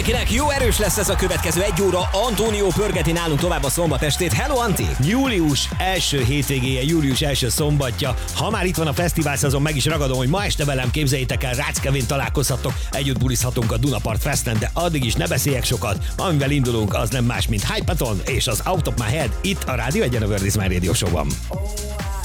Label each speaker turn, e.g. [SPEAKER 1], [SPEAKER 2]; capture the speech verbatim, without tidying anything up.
[SPEAKER 1] mindenkinek, jó erős lesz ez a következő egy óra. Antónió pörgeti nálunk tovább a szombat estét. Hello, Anti!
[SPEAKER 2] Július első hétvégéje, július első szombatja. Ha már itt van a fesztivál szezon, meg is ragadom, hogy ma este velem, képzeljétek el, Rácz Kevin találkozhattok, együtt bulizhatunk a Dunapart Festen, de addig is ne beszéljek sokat. Amivel indulunk, az nem más, mint Hypaton és az Out of My Head itt a Rádió Egyen a World is My Radio Show-ban.